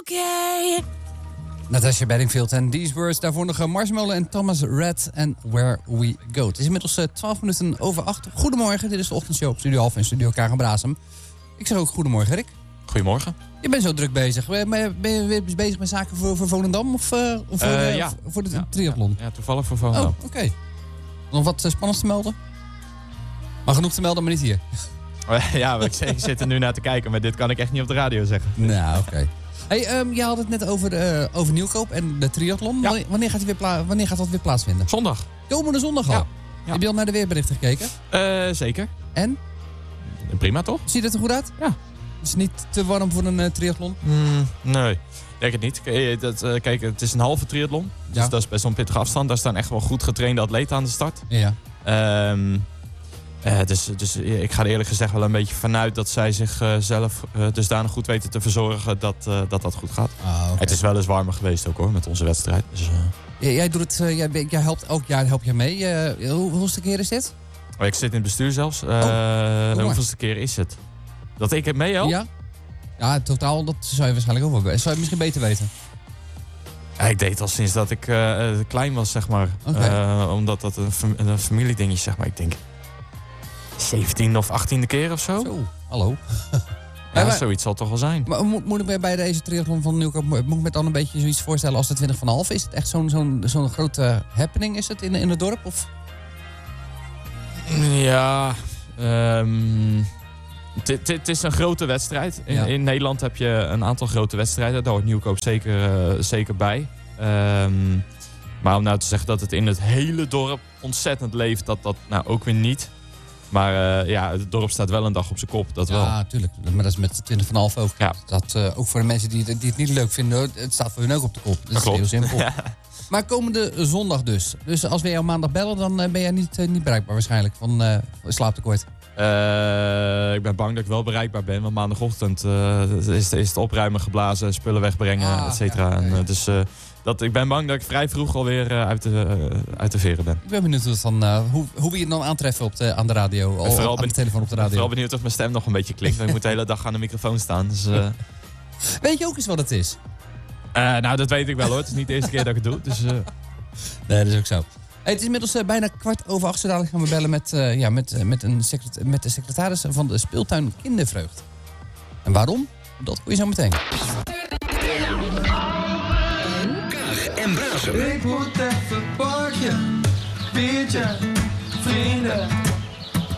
okay. Natasha Bedingfield en These Words. Daarvoor nog Marshmallow en Thomas Red en Where We Go. Het is inmiddels 12 minuten over 8. Goedemorgen, dit is de ochtendshow op Studio Alphen en Studio Kagen-Brasem. Ik zeg ook goedemorgen, Rick. Goedemorgen. Je bent zo druk bezig. Ben je weer bezig met zaken voor Volendam of voor de triathlon? Ja, toevallig voor Volendam. Oh, oké. Nog wat spannends te melden? Maar genoeg te melden, maar niet hier. Ja, ik zit er nu naar te kijken, maar dit kan ik echt niet op de radio zeggen. Nou, oké. Hey, je had het net over Nieuwkoop en de triathlon. Ja. Wanneer gaat dat weer plaatsvinden? Zondag. Komende zondag al? Ja. Heb je al naar de weerberichten gekeken? Zeker. En? Prima, toch? Ziet het er goed uit? Ja. Is het niet te warm voor een triathlon? Nee, denk het niet. Kijk, het is een halve triathlon. Dus ja. dat is best wel een pittige afstand. Daar staan echt wel goed getrainde atleten aan de start. Ja. Dus ik ga er eerlijk gezegd wel een beetje vanuit dat zij zichzelf dusdanig goed weten te verzorgen dat goed gaat. Ah, okay. Het is wel eens warmer geweest ook hoor, met onze wedstrijd. Dus, jij doet het, jij helpt elk jaar je mee. Hoeveelste keer is dit? Ik zit in het bestuur zelfs. Hoeveelste keer is het? Dat ik het meehelp? Ja. Ja, totaal, dat zou je waarschijnlijk ook wel. Zou je misschien beter weten? Ja, ik deed het al sinds dat ik klein was, zeg maar. Okay. Omdat dat een familieding is, zeg maar. Ik denk 17e of 18e keer of zo. Zo, hallo. Ja, zoiets zal het toch wel zijn. Maar moet ik bij deze triathlon van Nieuwkoop, moet ik me dan een beetje zoiets voorstellen als de 20 van half? Is het echt zo'n grote happening is het in het dorp? Of? Ja, het is een grote wedstrijd. In Nederland heb je een aantal grote wedstrijden. Daar hoort Nieuwkoop zeker bij. Maar om nou te zeggen dat het in het hele dorp ontzettend leeft, dat nou ook weer niet. Maar het dorp staat wel een dag op zijn kop, dat wel. Ja, natuurlijk. Maar dat is met de 20 van half ook. Ja. Dat, ook voor de mensen die het niet leuk vinden, het staat voor hun ook op de kop. Dat is heel simpel. Ja. Maar komende zondag dus. Dus als we jou maandag bellen, dan ben jij niet bereikbaar waarschijnlijk van slaaptekort. Ik ben bang dat ik wel bereikbaar ben. Want maandagochtend is het opruimen, geblazen, spullen wegbrengen, et cetera. Ja, okay. Dus ik ben bang dat ik vrij vroeg alweer uit de veren ben. Ik ben benieuwd hoe we je dan aantreffen aan de radio. Aan de telefoon op de radio. Vooral benieuwd of mijn stem nog een beetje klinkt. Want ik moet de hele dag aan de microfoon staan. Dus, Weet je ook eens wat het is? Nou, dat weet ik wel hoor. Het is niet de eerste keer dat ik het doe. Dus, Nee, dat is ook zo. Hey, het is inmiddels bijna 7:15. Zo dadelijk gaan we bellen met de secretaris van de speeltuin Kindervreugd. En waarom? Dat hoor je zo meteen. Kaag en Brasem. Ik moet even parkje, biertje, vrienden.